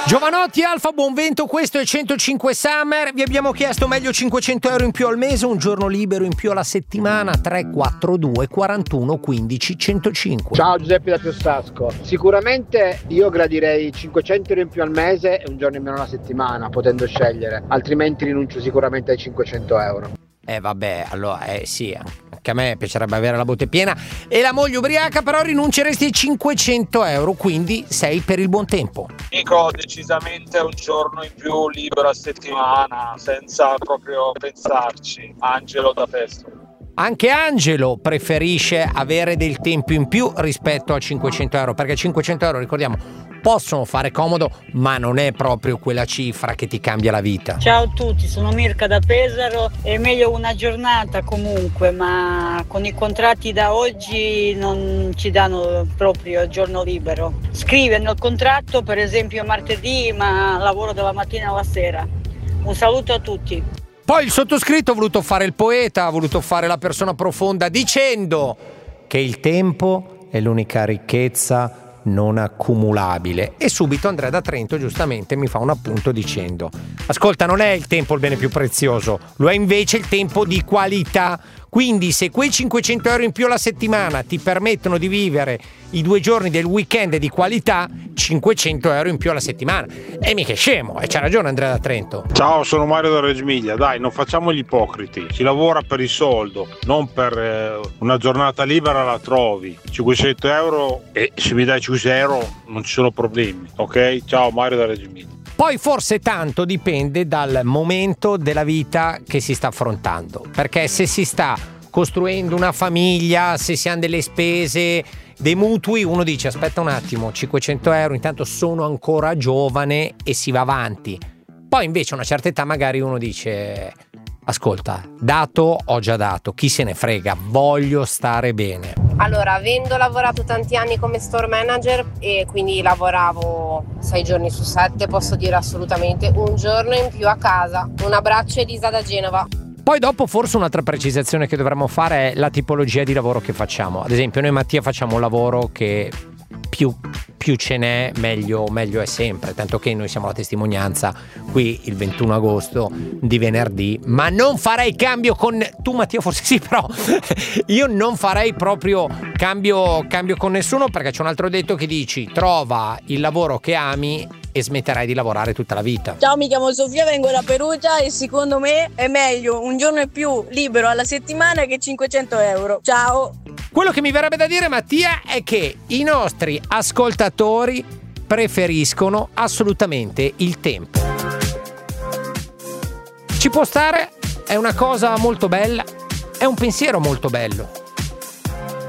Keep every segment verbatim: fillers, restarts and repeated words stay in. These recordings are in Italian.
Giovanotti, Alfa, buon vento, questo è centocinque Summer. Vi abbiamo chiesto meglio cinquecento euro in più al mese, un giorno libero in più alla settimana. Tre quattro due quarantuno quindici centocinque. Ciao Giuseppe da Piosasco. Sicuramente io gradirei cinquecento euro in più al mese e un giorno in meno alla settimana, potendo scegliere, altrimenti rinuncio sicuramente ai cinquecento euro. Eh vabbè, allora eh sì, anche a me piacerebbe avere la botte piena e la moglie ubriaca, però rinunceresti ai cinquecento euro, quindi sei per il buon tempo. Dico decisamente un giorno in più libero a settimana, senza proprio pensarci. Angelo da Festo. Anche Angelo preferisce avere del tempo in più rispetto a cinquecento euro, perché cinquecento euro, ricordiamo, possono fare comodo, ma non è proprio quella cifra che ti cambia la vita. Ciao a tutti, sono Mirka da Pesaro. È meglio una giornata comunque, ma con i contratti da oggi non ci danno proprio il giorno libero. Scrive nel contratto per esempio martedì, ma lavoro dalla mattina alla sera. Un saluto a tutti. Poi il sottoscritto ha voluto fare il poeta, ha voluto fare la persona profonda, dicendo che il tempo è l'unica ricchezza non accumulabile. E subito Andrea da Trento giustamente mi fa un appunto dicendo: ascolta, non è il tempo il bene più prezioso, lo è invece il tempo di qualità. Quindi se quei cinquecento euro in più alla settimana ti permettono di vivere i due giorni del weekend di qualità, cinquecento euro in più alla settimana. E mica è scemo, e c'ha ragione Andrea da Trento. Ciao, sono Mario da Reggio Emilia. Dai, non facciamo gli ipocriti, si lavora per il soldo, non per eh, una giornata libera la trovi. Cinquecento euro, e se mi dai cinquecento euro non ci sono problemi, ok? Ciao, Mario da Reggio Emilia. Poi forse tanto dipende dal momento della vita che si sta affrontando, perché se si sta costruendo una famiglia, se si hanno delle spese, dei mutui, uno dice aspetta un attimo, cinquecento euro, intanto sono ancora giovane e si va avanti. Poi invece a una certa età magari uno dice ascolta, dato ho già dato, chi se ne frega, voglio stare bene. Allora, avendo lavorato tanti anni come store manager e quindi lavoravo sei giorni su sette, posso dire assolutamente un giorno in più a casa. Un abbraccio, Elisa da Genova. Poi dopo forse un'altra precisazione che dovremmo fare è la tipologia di lavoro che facciamo. Ad esempio noi Mattia facciamo un lavoro che più, più ce n'è meglio, meglio è sempre, tanto che noi siamo la testimonianza qui il ventuno agosto di venerdì, ma non farei cambio con tu Mattia forse sì, però io non farei proprio cambio, cambio con nessuno, perché c'è un altro detto che dici trova il lavoro che ami e smetterai di lavorare tutta la vita. Ciao, mi chiamo Sofia, vengo da Perugia e secondo me è meglio un giorno in più libero alla settimana che cinquecento euro. Ciao! Quello che mi verrebbe da dire, Mattia, è che i nostri ascoltatori preferiscono assolutamente il tempo. Ci può stare, è una cosa molto bella, è un pensiero molto bello.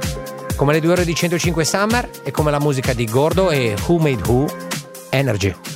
Come le due ore di centocinque Summer e come la musica di Gordo e Who Made Who, Energy.